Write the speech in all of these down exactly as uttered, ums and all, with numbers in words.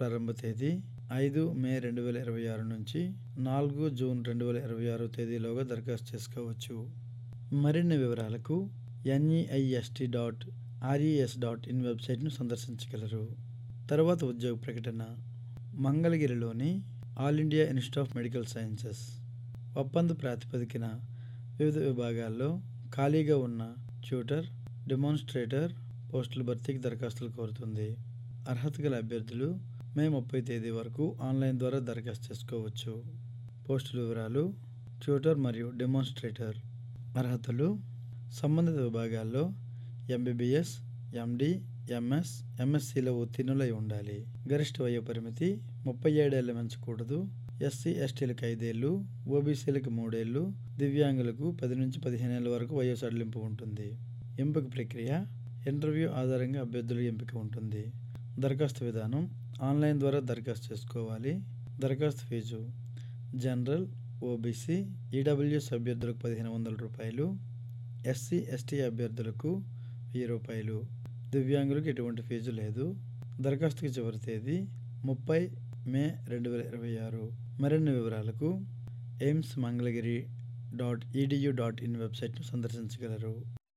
ప్రారంభ తేదీ ఐదు మే రెండు వేల ఇరవై ఆరు నుంచి నాలుగు జూన్ రెండు వేల ఇరవై ఆరు తేదీలోగా దరఖాస్తు చేసుకోవచ్చు. మరిన్ని వివరాలకు NEIST dot RES dot in వెబ్సైట్ను సందర్శించగలరు. తరువాత ఉద్యోగ ప్రకటన. మంగళగిరిలోని all India institute of medical sciences ఒప్పంద ప్రాతిపదికన వివిధ విభాగాల్లో ఖాళీగా ఉన్న ట్యూటర్, డెమాన్స్ట్రేటర్ పోస్టుల భర్తీకి దరఖాస్తులు కోరుతుంది. అర్హత గల అభ్యర్థులు మే ముప్పై తేదీ వరకు ఆన్లైన్ ద్వారా దరఖాస్తు చేసుకోవచ్చు. పోస్టుల వివరాలు. ట్యూటర్ మరియు డెమాన్స్ట్రేటర్. అర్హతలు: సంబంధిత విభాగాల్లో ఎంబీబీఎస్, ఎండి, ఎంఎస్, ఎంఎస్సిలో ఉత్తీర్ణులై ఉండాలి. గరిష్ట వయో పరిమితి ముప్పై ఏడేళ్ళు మించకూడదు. ఎస్సీ ఎస్టీలకు ఐదేళ్ళు, ఓబీసీలకు మూడేళ్ళు, దివ్యాంగులకు పది నుంచి పదిహేను ఏళ్ళ వరకు వయో సడలింపు ఉంటుంది. ఎంపిక ప్రక్రియ: ఇంటర్వ్యూ ఆధారంగా అభ్యర్థుల ఎంపిక ఉంటుంది. దరఖాస్తు విధానం: ఆన్లైన్ ద్వారా దరఖాస్తు చేసుకోవాలి. దరఖాస్తు ఫీజు: జనరల్, ఓబీసీ, ఈడబ్ల్యూఎస్ అభ్యర్థులకు పదిహేను వందల రూపాయలు, ఎస్సీ ఎస్టీ అభ్యర్థులకు వెయ్యి రూపాయలు, దివ్యాంగులకు ఎటువంటి ఫీజు లేదు. దరఖాస్తుకి చివరి తేదీ ముప్పై మే రెండు వేల ఇరవై ఆరు. మరిన్ని వివరాలకు AIIMS Mangalagiri dot edu dot in వెబ్సైట్ను సందర్శించగలరు.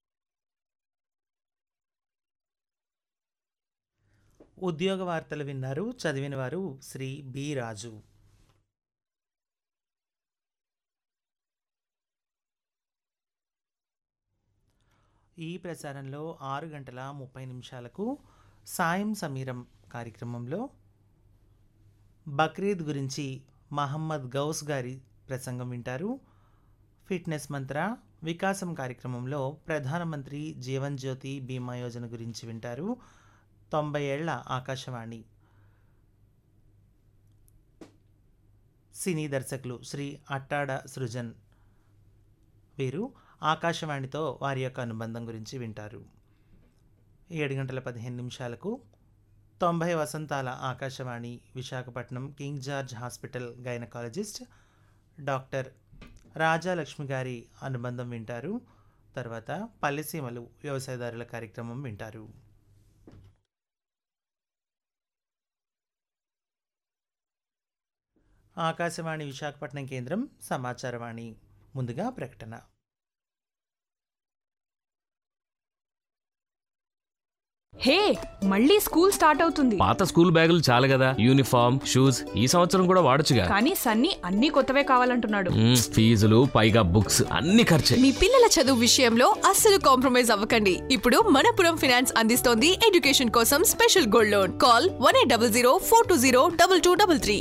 ఉద్యోగ వార్తలు విన్నారు. చదివిన వారు శ్రీ బి రాజు. ఈ ప్రసారంలో ఆరు గంటల ముప్పై నిమిషాలకు సాయం సమీరం కార్యక్రమంలో బక్రీద్ గురించి మహమ్మద్ గౌస్ గారి ప్రసంగం వింటారు. ఫిట్నెస్ మంత్ర వికాసం కార్యక్రమంలో ప్రధానమంత్రి జీవన్ జ్యోతి బీమా యోజన గురించి వింటారు. తొంభై ఏళ్ల ఆకాశవాణి సినీ దర్శకులు శ్రీ అట్టాడ సృజన్ వీరు ఆకాశవాణితో వారి యొక్క అనుబంధం గురించి వింటారు. ఏడు గంటల పదిహేను నిమిషాలకు తొంభై వసంతాల Akashvani Visakhapatnam king George hospital gynaecologist doctor Rajalakshmi గారి అనుబంధం వింటారు. తర్వాత పల్లెసీమలు వ్యవసాయదారుల కార్యక్రమం వింటారు. ఆకాశవాణి విశాఖపట్నం కేంద్రం సమాచారవాణి. ముందుగా ప్రకటన. హే, మళ్ళీ స్కూల్ స్టార్ట్ అవుతుంది. పాత స్కూల్ బ్యాగులు చాలు కదా, యూనిఫామ్, షూస్ ఈ సంవత్సరం కూడా వాడొచ్చుగా. కానీ సన్నీ అన్ని కొత్తవే కావాలంటున్నాడు. మ్మ్, ఫీజులు పైగా బుక్స్ అన్ని ఖర్చే. మీ పిల్లల చదువు విషయంలో అస్సలు కాంప్రమైజ్ అవ్వకండి. ఇప్పుడు మనపురం ఫైనాన్స్ అందిస్తోంది ఎడ్యుకేషన్ కోసం special gold loan. Call one eight double zero four two zero double two double three.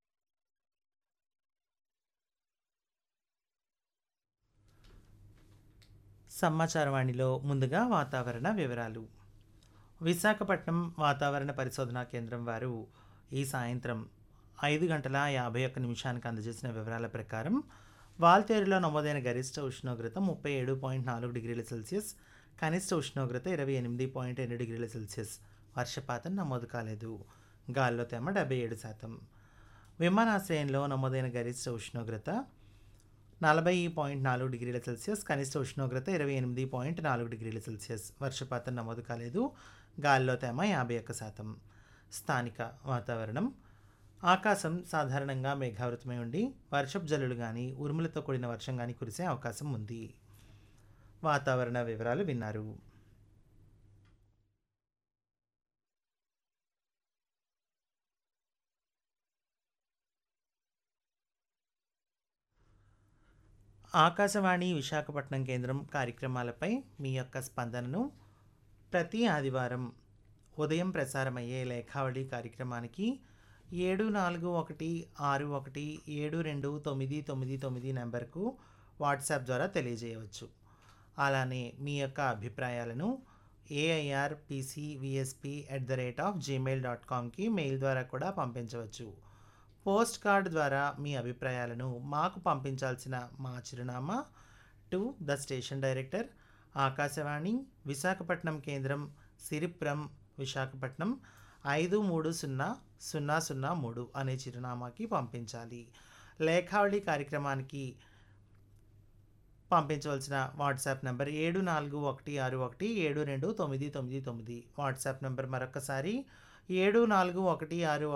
సమాచారవాణిలో ముందుగా వాతావరణ వివరాలు. విశాఖపట్నం వాతావరణ పరిశోధనా కేంద్రం వారు ఈ సాయంత్రం ఐదు గంటల యాభై ఒక్క నిమిషానికి అందజేసిన వివరాల ప్రకారం వాల్తేరులో నమోదైన గరిష్ట ఉష్ణోగ్రత ముప్పై ఏడు పాయింట్ నాలుగు డిగ్రీల సెల్సియస్, కనిష్ట ఉష్ణోగ్రత ఇరవై ఎనిమిది పాయింట్ రెండు డిగ్రీల సెల్సియస్. వర్షపాతం నమోదు కాలేదు. గాల్లో తేమ డెబ్బై ఏడు శాతం. విమానాశ్రయంలో నమోదైన గరిష్ట ఉష్ణోగ్రత నలభై పాయింట్ నాలుగు డిగ్రీల సెల్సియస్, కనిష్ట ఉష్ణోగ్రత ఇరవై ఎనిమిది పాయింట్ నాలుగు డిగ్రీల సెల్సియస్. వర్షపాతం నమోదు కాలేదు. గాల్లో తేమ యాభై ఒక్క శాతం. స్థానిక వాతావరణం. ఆకాశం సాధారణంగా మేఘావృతమై ఉండి వర్షపు జల్లులు కానీ ఉరుములతో కూడిన వర్షం కానీ కురిసే అవకాశం ఉంది. వాతావరణ వివరాలు విన్నారు. ఆకాశవాణి విశాఖపట్నం కేంద్రం కార్యక్రమాలపై మీ యొక్క స్పందనను ప్రతి ఆదివారం ఉదయం ప్రసారమయ్యే లేఖావళి కార్యక్రమానికి ఏడు నాలుగు ఒకటి ఆరు ఒకటి ఏడు రెండు తొమ్మిది తొమ్మిది తొమ్మిది నెంబర్కు వాట్సాప్ ద్వారా తెలియజేయవచ్చు. అలానే మీ యొక్క అభిప్రాయాలను AIR PCVSP at the rate of Gmail dot కామ్కి mail ద్వారా కూడా పంపించవచ్చు. పోస్ట్ కార్డ్ ద్వారా మీ అభిప్రాయాలను మాకు పంపించాల్సిన మా చిరునామా to the station director, Akashvani Visakhapatnam కేంద్రం, సిరిపురం, విశాఖపట్నం ఐదు మూడు సున్నా సున్నా సున్నా మూడు అనే చిరునామాకి పంపించాలి. లేఖావళి కార్యక్రమానికి పంపించవలసిన వాట్సాప్ నెంబర్ ఏడు నాలుగు ఒకటి ఆరు ఒకటి ఏడు రెండు తొమ్మిది తొమ్మిది తొమ్మిది. వాట్సాప్ నెంబర్ మరొకసారి ఏడు నాలుగు ఒకటి ఆరు